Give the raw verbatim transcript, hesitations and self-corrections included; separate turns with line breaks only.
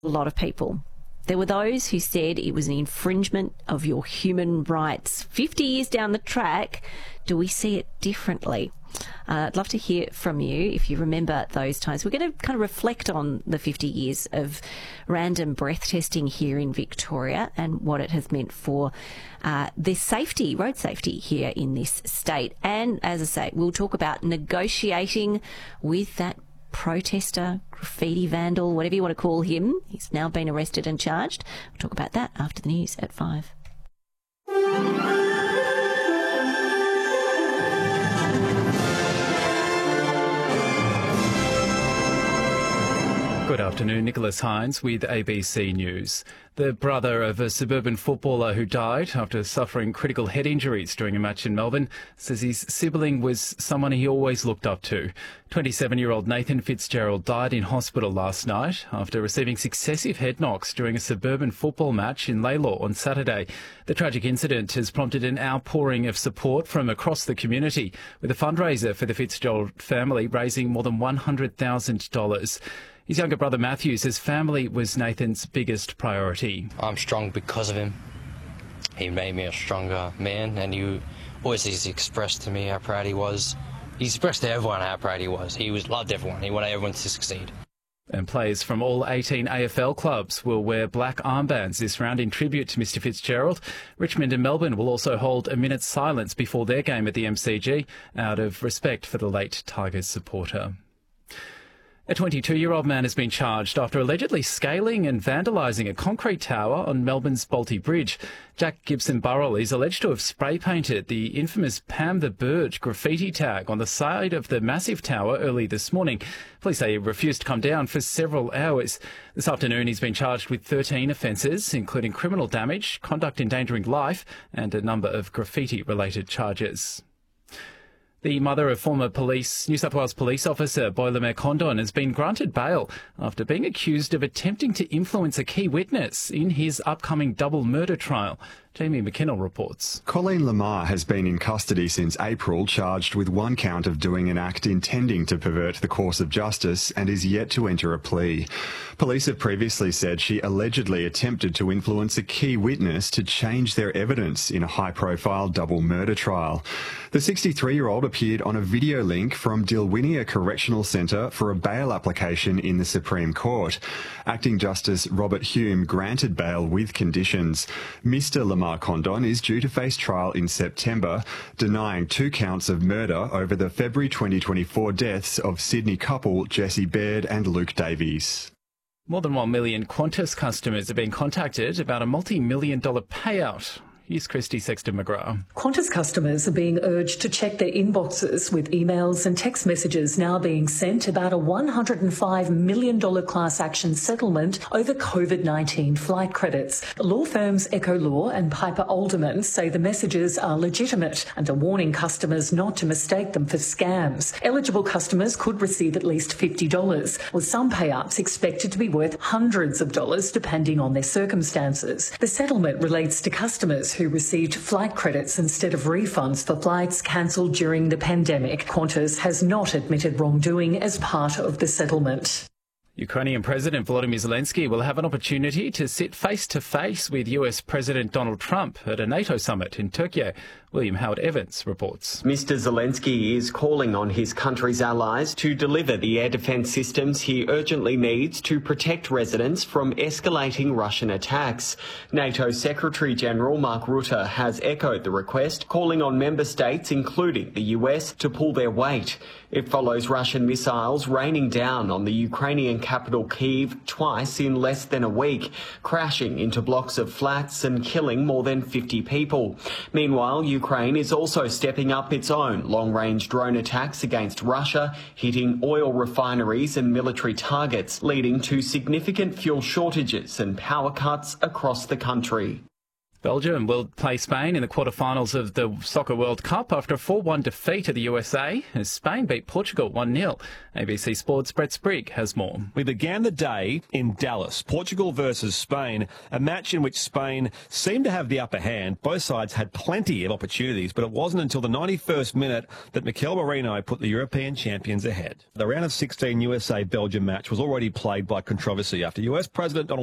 a lot of people. There were those who said it was an infringement of your human rights. fifty years down the track, do we see it differently? Uh, I'd love to hear from you if you remember those times. We're going to kind of reflect on the fifty years of random breath testing here in Victoria and what it has meant for uh, the safety, road safety here in this state. And as I say, we'll talk about negotiating with that protester, graffiti vandal, whatever you want to call him. He's now been arrested and charged. We'll talk about that after the news at five.
Good afternoon, Nicholas Hines with A B C News. The brother of a suburban footballer who died after suffering critical head injuries during a match in Melbourne says his sibling was someone he always looked up to. twenty-seven-year-old Nathan Fitzgerald died in hospital last night after receiving successive head knocks during a suburban football match in Laylaw on Saturday. The tragic incident has prompted an outpouring of support from across the community, with a fundraiser for the Fitzgerald family raising more than one hundred thousand dollars. His younger brother Matthew says family was Nathan's biggest priority.
I'm strong because of him. He made me a stronger man, and he always he's expressed to me how proud he was. He expressed to everyone how proud he was. He was loved everyone. He wanted everyone to succeed.
And players from all eighteen A F L clubs will wear black armbands this round in tribute to Mister Fitzgerald. Richmond and Melbourne will also hold a minute's silence before their game at the M C G out of respect for the late Tigers supporter. A twenty-two-year-old man has been charged after allegedly scaling and vandalising a concrete tower on Melbourne's Bolte Bridge. Jack Gibson Burrell is alleged to have spray-painted the infamous Pam the Bird graffiti tag on the side of the massive tower early this morning. Police say he refused to come down for several hours. This afternoon he's been charged with thirteen offences, including criminal damage, conduct endangering life and a number of graffiti-related charges. The mother of former police, New South Wales police officer Boilermair Condon has been granted bail after being accused of attempting to influence a key witness in his upcoming double murder trial. Jamie McKinnell reports.
Colleen Lamar has been in custody since April, charged with one count of doing an act intending to pervert the course of justice, and is yet to enter a plea. Police have previously said she allegedly attempted to influence a key witness to change their evidence in a high-profile double murder trial. The sixty-three-year-old appeared on a video link from Dilwinia Correctional Centre for a bail application in the Supreme Court. Acting Justice Robert Hume granted bail with conditions. Mister Lamar Condon is due to face trial in September, denying two counts of murder over the February twenty twenty-four deaths of Sydney couple Jesse Baird and Luke Davies.
More than one million Qantas customers have been contacted about a multi-million dollar payout. Here's Christy Sexton-McGrath.
Qantas customers are being urged to check their inboxes, with emails and text messages now being sent about a one hundred five million dollars class action settlement over COVID nineteen flight credits. Law firms Echo Law and Piper Alderman say the messages are legitimate and are warning customers not to mistake them for scams. Eligible customers could receive at least fifty dollars, with some payouts expected to be worth hundreds of dollars depending on their circumstances. The settlement relates to customers who who received flight credits instead of refunds for flights cancelled during the pandemic. Qantas has not admitted wrongdoing as part of the settlement.
Ukrainian President Volodymyr Zelensky will have an opportunity to sit face-to-face with U S President Donald Trump at a NATO summit in Turkey. William Howard-Evans reports.
Mister Zelensky is calling on his country's allies to deliver the air defence systems he urgently needs to protect residents from escalating Russian attacks. NATO Secretary-General Mark Rutte has echoed the request, calling on member states, including the U S, to pull their weight. It follows Russian missiles raining down on the Ukrainian capital Kyiv twice in less than a week, crashing into blocks of flats and killing more than fifty people. Meanwhile, Ukraine is also stepping up its own long-range drone attacks against Russia, hitting oil refineries and military targets, leading to significant fuel shortages and power cuts across the country.
Belgium will play Spain in the quarterfinals of the Soccer World Cup after a four one defeat of the U S A as Spain beat Portugal one nil. A B C Sports' Brett Sprigg has more.
We began the day in Dallas, Portugal versus Spain, a match in which Spain seemed to have the upper hand. Both sides had plenty of opportunities, but it wasn't until the ninety-first minute that Mikel Merino put the European champions ahead. The round of sixteen U S A-Belgium match was already plagued by controversy after U S President Donald